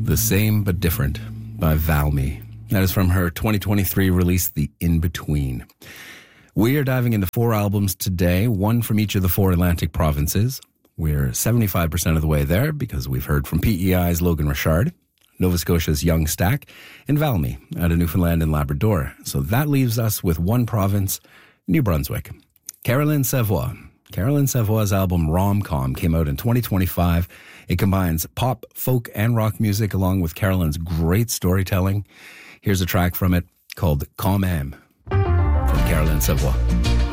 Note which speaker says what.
Speaker 1: The Same But Different by Valmy. That is from her 2023 release, The In-Between. We are diving into 4 albums today, one from each of the 4 Atlantic provinces. We're 75% of the way there because we've heard from PEI's Logan Richard, Nova Scotia's Young Stack, and Valmy out of Newfoundland and Labrador. So that leaves us with one province, New Brunswick. Caroline Savoie. Caroline Savoie's album Rom-Com came out in 2025. It combines pop, folk, and rock music along with Caroline's great storytelling. Here's a track from it called Quand Même from Caroline Savoie.